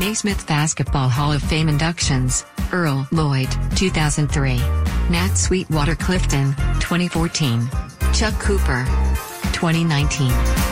Naismith Basketball Hall of Fame inductions: Earl Lloyd, 2003. Nat Sweetwater Clifton, 2014. Chuck Cooper, 2019.